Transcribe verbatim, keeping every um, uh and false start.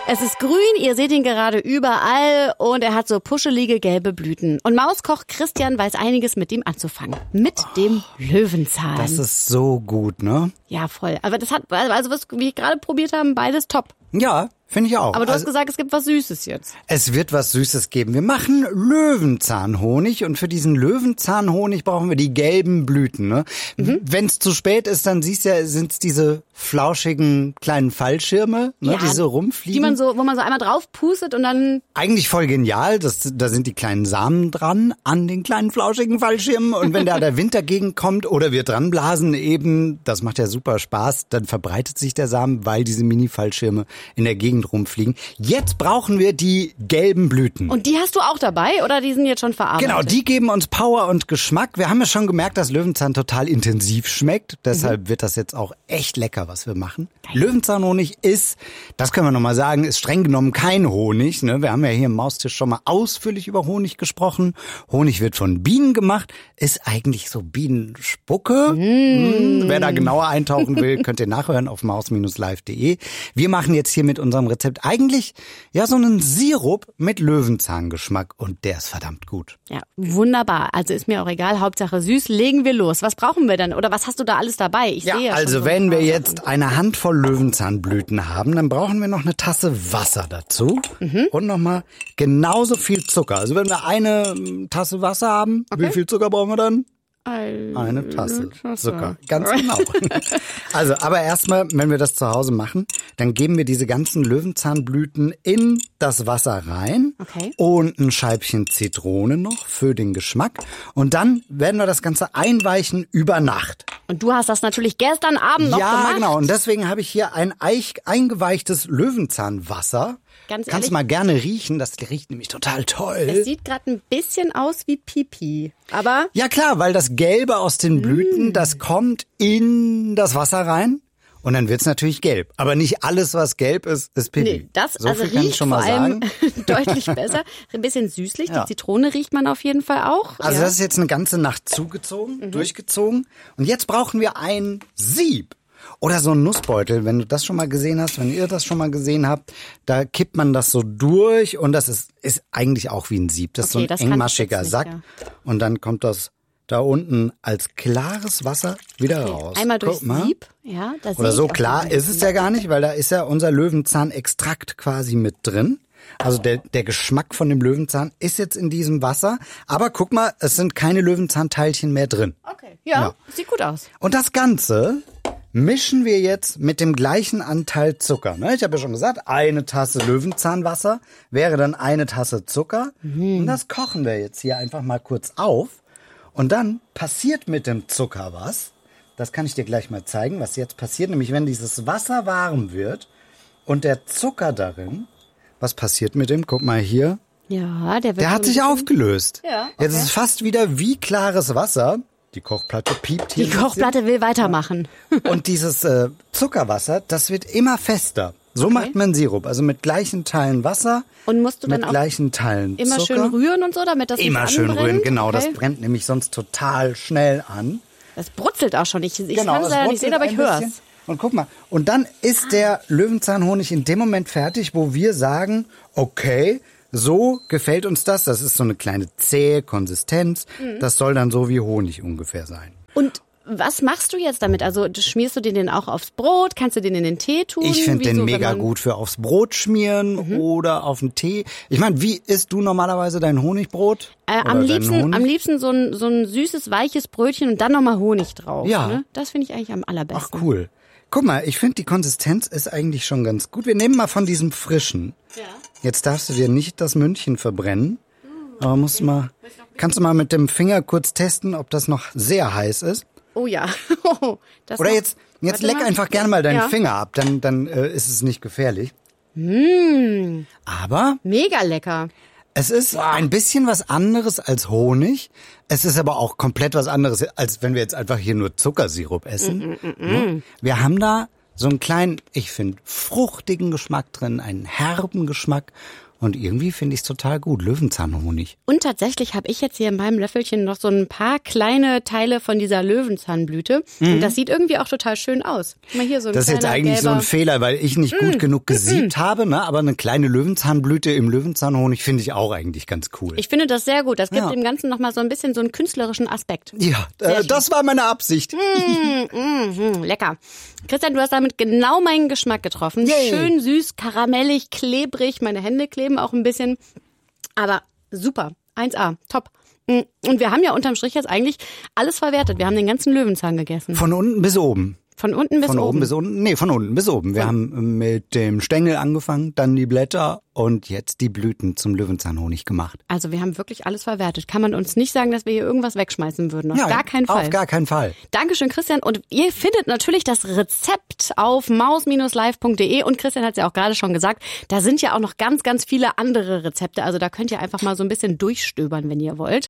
Es ist grün, ihr seht ihn gerade überall und er hat so puschelige gelbe Blüten. Und Mauskoch Christian weiß einiges mit ihm anzufangen. Mit dem Löwenzahn. Das ist so gut, ne? Ja, voll. Aber das hat, also was wir gerade probiert haben, beides top. Ja, finde ich auch. Aber du also, hast gesagt, es gibt was Süßes jetzt. Es wird was Süßes geben. Wir machen Löwenzahnhonig und für diesen Löwenzahnhonig brauchen wir die gelben Blüten. Ne? Mhm. Wenn es zu spät ist, dann siehst du ja, sind es diese flauschigen kleinen Fallschirme, ne, ja, die so rumfliegen. Die man so, wo man so einmal drauf pustet und dann... Eigentlich voll genial. Das, da sind die kleinen Samen dran an den kleinen flauschigen Fallschirmen. Und wenn da der Wind dagegen kommt oder wir dran blasen eben, das macht ja super Spaß, dann verbreitet sich der Samen, weil diese Mini-Fallschirme in der Gegend rumfliegen. Jetzt brauchen wir die gelben Blüten. Und die hast du auch dabei oder die sind jetzt schon verarbeitet? Genau, die geben uns Power und Geschmack. Wir haben ja schon gemerkt, dass Löwenzahn total intensiv schmeckt. Deshalb mhm. wird das jetzt auch echt lecker, was wir machen. Geil. Löwenzahnhonig ist, das können wir nochmal sagen, ist streng genommen kein Honig. Ne? Wir haben ja hier im Maustisch schon mal ausführlich über Honig gesprochen. Honig wird von Bienen gemacht, ist eigentlich so Bienenspucke. Mm. Hm, wer da genauer eintauchen will, könnt ihr nachhören auf maus Bindestrich live Punkt de. Wir machen jetzt hier mit unserem Rezept eigentlich ja so einen Sirup mit Löwenzahngeschmack und der ist verdammt gut. Ja, wunderbar. Also ist mir auch egal, Hauptsache süß. Legen wir los. Was brauchen wir denn? Oder was hast du da alles dabei? Ich ja, sehe ja also schon so wenn wir jetzt eine Handvoll Löwenzahnblüten haben, dann brauchen wir noch eine Tasse Wasser dazu mhm. und nochmal genauso viel Zucker. Also wenn wir eine Tasse Wasser haben, okay. Wie viel Zucker brauchen wir dann? Eine Tasse Zucker, ganz genau. Also, aber erstmal, wenn wir das zu Hause machen, dann geben wir diese ganzen Löwenzahnblüten in das Wasser rein okay. und ein Scheibchen Zitrone noch für den Geschmack. Und dann werden wir das Ganze einweichen über Nacht. Und du hast das natürlich gestern Abend noch ja, gemacht. Ja, genau. Und deswegen habe ich hier ein Eich, eingeweichtes Löwenzahnwasser. Ganz Kannst ehrlich, mal gerne riechen, das riecht nämlich total toll. Es sieht gerade ein bisschen aus wie Pipi, aber... Ja klar, weil das Gelbe aus den Blüten, mm. das kommt in das Wasser rein und dann wird's natürlich gelb. Aber nicht alles, was gelb ist, ist Pipi. Nee, das so also viel kann riecht ich schon mal vor allem sagen. deutlich besser. Ein bisschen süßlich, ja. Die Zitrone riecht man auf jeden Fall auch. Also ja. das ist jetzt eine ganze Nacht zugezogen, mhm. durchgezogen und jetzt brauchen wir ein Sieb. Oder so ein Nussbeutel, wenn du das schon mal gesehen hast, wenn ihr das schon mal gesehen habt, da kippt man das so durch und das ist, ist eigentlich auch wie ein Sieb. Das okay, ist so ein engmaschiger nicht, Sack. Ja. Und dann kommt das da unten als klares Wasser wieder okay. raus. Einmal durchs Sieb. Ja, das Oder so klar ist es ja gar nicht, weil da ist ja unser Löwenzahnextrakt quasi mit drin. Also der, der Geschmack von dem Löwenzahn ist jetzt in diesem Wasser. Aber guck mal, es sind keine Löwenzahnteilchen mehr drin. Okay, ja, ja. Sieht gut aus. Und das Ganze mischen wir jetzt mit dem gleichen Anteil Zucker. Ich habe ja schon gesagt, eine Tasse Löwenzahnwasser wäre dann eine Tasse Zucker. Mhm. Und das kochen wir jetzt hier einfach mal kurz auf. Und dann passiert mit dem Zucker was. Das kann ich dir gleich mal zeigen, was jetzt passiert. Nämlich wenn dieses Wasser warm wird und der Zucker darin, was passiert mit dem? Guck mal hier. Ja, der wird Der hat sich aufgelöst. Ja, okay. Jetzt ist es fast wieder wie klares Wasser. Die Kochplatte piept hier. Die Kochplatte will weitermachen. Und dieses äh, Zuckerwasser, das wird immer fester. So okay. macht man Sirup, also mit gleichen Teilen Wasser, und musst du dann mit auch gleichen Teilen immer Zucker. schön rühren und so, damit das immer nicht schön anbrennt? rühren, genau, okay. das brennt nämlich sonst total schnell an. Das brutzelt auch schon. Ich, ich genau, kann es leider nicht sehen, aber ich höre es. Und guck mal, und dann ist der Löwenzahnhonig in dem Moment fertig, wo wir sagen, okay, so gefällt uns das. Das ist so eine kleine zähe Konsistenz. Mhm. Das soll dann so wie Honig ungefähr sein. Und was machst du jetzt damit? Also schmierst du den denn auch aufs Brot? Kannst du den in den Tee tun? Ich finde den so, mega gut für aufs Brot schmieren mhm. oder auf den Tee. Ich meine, wie isst du normalerweise dein Honigbrot? Äh, am liebsten, Honig? am liebsten so ein, so ein süßes, weiches Brötchen und dann nochmal Honig drauf. Ja. Ne? Das finde ich eigentlich am allerbesten. Ach cool. Guck mal, ich finde die Konsistenz ist eigentlich schon ganz gut. Wir nehmen mal von diesem frischen. Ja. Jetzt darfst du dir nicht das Mündchen verbrennen. Aber musst mal, kannst du mal mit dem Finger kurz testen, ob das noch sehr heiß ist. Oh ja. das Oder noch, jetzt, jetzt leck einfach gerne mal deinen ja. Finger ab, dann, dann äh, ist es nicht gefährlich. Mm. Aber mega lecker. Es ist wow. ein bisschen was anderes als Honig. Es ist aber auch komplett was anderes, als wenn wir jetzt einfach hier nur Zuckersirup essen. Mm, mm, mm. Wir haben da so einen kleinen, ich finde, fruchtigen Geschmack drin, einen herben Geschmack. Und irgendwie finde ich es total gut. Löwenzahnhonig. Und tatsächlich habe ich jetzt hier in meinem Löffelchen noch so ein paar kleine Teile von dieser Löwenzahnblüte. Mhm. Und das sieht irgendwie auch total schön aus. Guck mal hier, so ein das ist jetzt eigentlich gelber. so ein Fehler, weil ich nicht gut mm, genug gesiebt mm. habe. Ne? Aber eine kleine Löwenzahnblüte im Löwenzahnhonig finde ich auch eigentlich ganz cool. Ich finde das sehr gut. Das gibt Ja. dem Ganzen nochmal so ein bisschen so einen künstlerischen Aspekt. Ja, äh, das war meine Absicht. Mm, mm, mm, lecker. Christian, du hast damit genau meinen Geschmack getroffen. Yay. Schön süß, karamellig, klebrig. Meine Hände kleben auch ein bisschen. Aber super. eins A. Top. Und wir haben ja unterm Strich jetzt eigentlich alles verwertet. Wir haben den ganzen Löwenzahn gegessen. Von unten bis oben. Von unten bis von oben. oben bis unten? Nee, von unten bis oben. Wir von haben mit dem Stängel angefangen, dann die Blätter und jetzt die Blüten zum Löwenzahnhonig gemacht. Also wir haben wirklich alles verwertet. Kann man uns nicht sagen, dass wir hier irgendwas wegschmeißen würden. Auf Ja, gar keinen Fall. Auf gar keinen Fall. Dankeschön, Christian. Und ihr findet natürlich das Rezept auf maus Bindestrich live Punkt de. Und Christian hat es ja auch gerade schon gesagt, da sind ja auch noch ganz, ganz viele andere Rezepte. Also da könnt ihr einfach mal so ein bisschen durchstöbern, wenn ihr wollt.